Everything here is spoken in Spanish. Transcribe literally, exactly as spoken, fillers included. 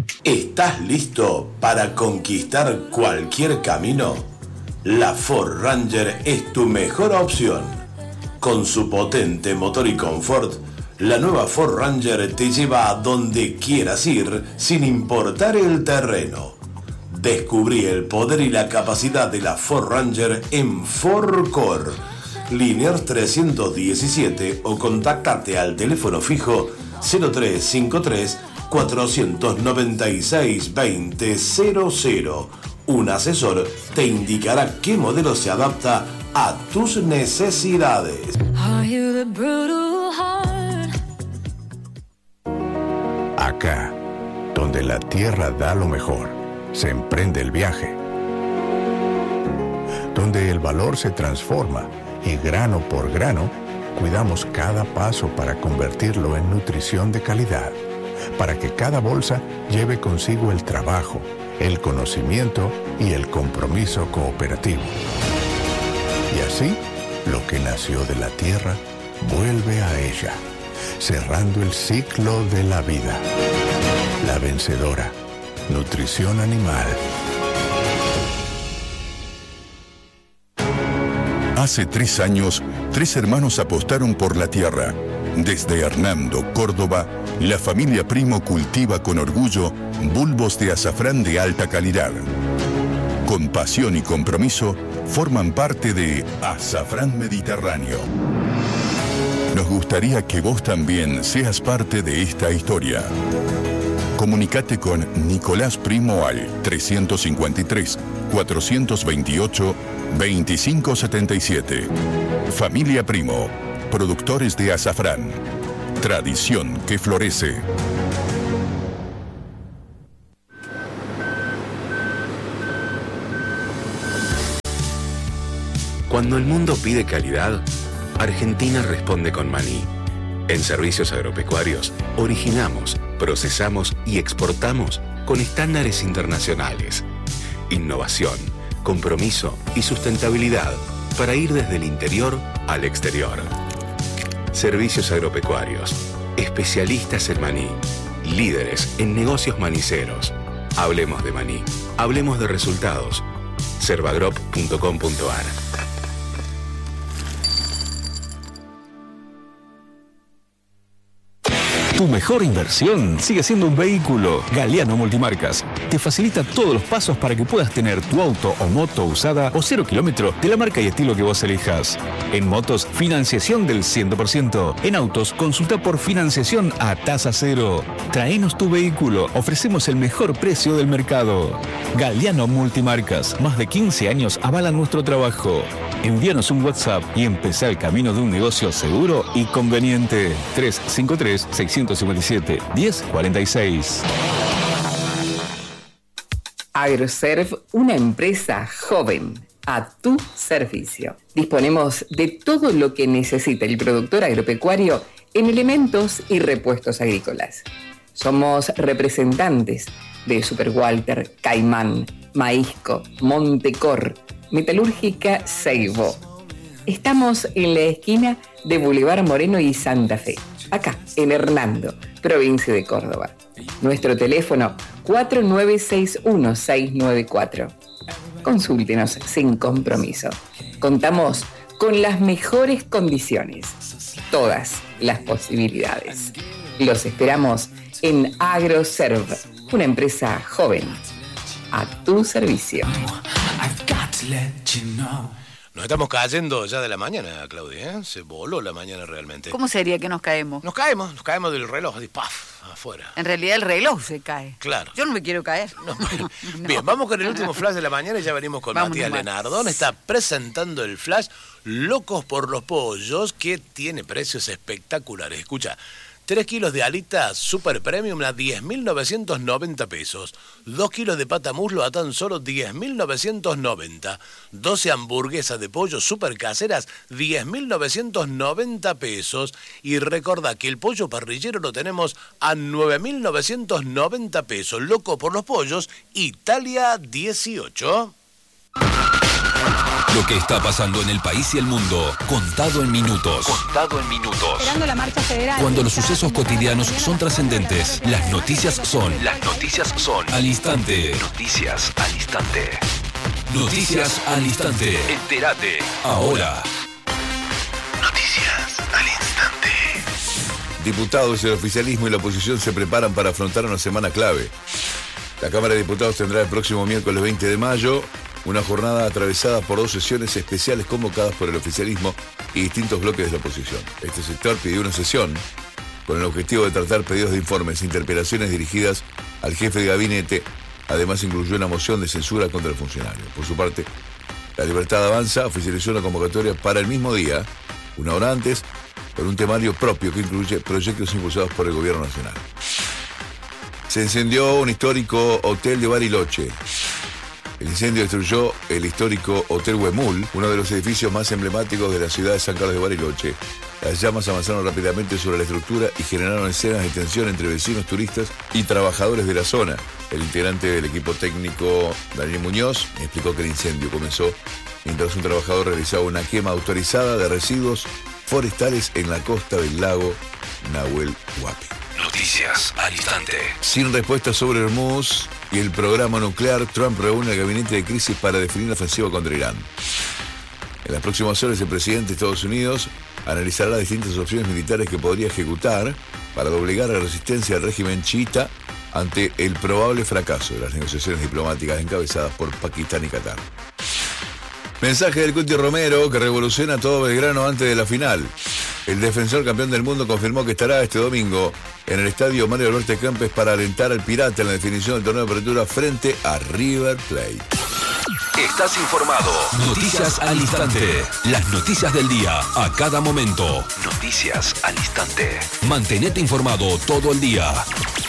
¿Estás listo para conquistar cualquier camino? La Ford Ranger es tu mejor opción. Con su potente motor y confort, la nueva Ford Ranger te lleva a donde quieras ir sin importar el terreno. Descubrí el poder y la capacidad de la Ford Ranger en Ford Core, Liniers trescientos diecisiete, o contactate al teléfono fijo cero tres cinco tres, cuatro nueve seis, dos cero cero cero. Un asesor te indicará qué modelo se adapta a tus necesidades. Acá, donde la tierra da lo mejor, se emprende el viaje. Donde el valor se transforma y grano por grano, cuidamos cada paso para convertirlo en nutrición de calidad, para que cada bolsa lleve consigo el trabajo, el conocimiento y el compromiso cooperativo. Y así, lo que nació de la tierra vuelve a ella, cerrando el ciclo de la vida. La vencedora, nutrición animal. Hace tres años, tres hermanos apostaron por la tierra. Desde Hernando, Córdoba, la familia Primo cultiva con orgullo bulbos de azafrán de alta calidad. Con pasión y compromiso, forman parte de Azafrán Mediterráneo. Nos gustaría que vos también seas parte de esta historia. Comunicate con Nicolás Primo al trescientos cincuenta y tres, cuatrocientos veintiocho, veinticinco setenta y siete. Familia Primo, productores de azafrán. Tradición que florece. Cuando el mundo pide calidad, Argentina responde con maní. En Servicios Agropecuarios, originamos, procesamos y exportamos con estándares internacionales. Innovación, compromiso y sustentabilidad para ir desde el interior al exterior. Servicios Agropecuarios, especialistas en maní, líderes en negocios maniceros. Hablemos de maní, hablemos de resultados. servagrop punto com punto ar. Tu mejor inversión sigue siendo un vehículo. Galiano Multimarcas te facilita todos los pasos para que puedas tener tu auto o moto usada o cero kilómetro de la marca y estilo que vos elijas. En motos, financiación del cien por ciento. En autos, consulta por financiación a tasa cero. Traenos tu vehículo. Ofrecemos el mejor precio del mercado. Galiano Multimarcas. Más de quince años avalan nuestro trabajo. Envíanos un WhatsApp y empezá el camino de un negocio seguro y conveniente. tres cinco tres, seis cinco siete, uno cero cuatro seis. Agroserv, una empresa joven a tu servicio. Disponemos de todo lo que necesita el productor agropecuario en elementos y repuestos agrícolas. Somos representantes de Super Walter, Caimán, Maízco, Montecor, Metalúrgica Seibo. Estamos en la esquina de Boulevard Moreno y Santa Fe, acá en Hernando, provincia de Córdoba. Nuestro teléfono cuatro nueve seis uno, seis nueve cuatro. Consúltenos sin compromiso. Contamos con las mejores condiciones, todas las posibilidades. Los esperamos en Agroserv, una empresa joven a tu servicio. Nos estamos cayendo ya de la mañana, Claudia, ¿eh? Se voló la mañana realmente. ¿Cómo sería que nos caemos? Nos caemos, nos caemos del reloj, así, ¡paf!, afuera. En realidad el reloj se cae. Claro. Yo no me quiero caer. No, no. Bien, vamos con el último flash de la mañana y ya venimos con vamos Matías Lenardón. Está presentando el flash Locos por los Pollos, que tiene precios espectaculares. Escucha. tres kilos de alitas super premium a diez mil novecientos noventa pesos. dos kilos de pata muslo a tan solo diez mil novecientos noventa. doce hamburguesas de pollo super caseras, diez mil novecientos noventa pesos. Y recordá que el pollo parrillero lo tenemos a nueve mil novecientos noventa pesos. Loco por los pollos, Italia dieciocho. Lo que está pasando en el país y el mundo, contado en minutos. Contado en minutos. Esperando la marcha federal. Cuando los sucesos cotidianos son trascendentes, las noticias son. Las noticias son. Al instante. Noticias al instante. Noticias al instante. Entérate. Ahora. Noticias al instante. Diputados, el oficialismo y la oposición se preparan para afrontar una semana clave. La Cámara de Diputados tendrá el próximo miércoles veinte de mayo una jornada atravesada por dos sesiones especiales convocadas por el oficialismo y distintos bloques de la oposición. Este sector pidió una sesión con el objetivo de tratar pedidos de informes e interpelaciones dirigidas al jefe de gabinete. Además, incluyó una moción de censura contra el funcionario. Por su parte, La Libertad Avanza oficializó una convocatoria para el mismo día, una hora antes, con un temario propio que incluye proyectos impulsados por el Gobierno Nacional. Se incendió un histórico hotel de Bariloche. El incendio destruyó el histórico Hotel Huemul, uno de los edificios más emblemáticos de la ciudad de San Carlos de Bariloche. Las llamas avanzaron rápidamente sobre la estructura y generaron escenas de tensión entre vecinos, turistas y trabajadores de la zona. El integrante del equipo técnico, Daniel Muñoz, explicó que el incendio comenzó mientras un trabajador realizaba una quema autorizada de residuos forestales en la costa del lago Nahuel Huapi. Noticias al instante. Sin respuesta sobre Hormuz y el programa nuclear, Trump reúne al gabinete de crisis para definir la ofensiva contra Irán. En las próximas horas, el presidente de Estados Unidos analizará las distintas opciones militares que podría ejecutar para doblegar la resistencia del régimen chiita ante el probable fracaso de las negociaciones diplomáticas encabezadas por Pakistán y Qatar. Mensaje del Cuti Romero, que revoluciona todo Belgrano antes de la final. El defensor campeón del mundo confirmó que estará este domingo en el estadio Mario Alberto Kempes para alentar al Pirata en la definición del torneo de apertura frente a River Plate. Estás informado. Noticias al instante. Las noticias del día, a cada momento. Noticias al instante. Mantenete informado todo el día.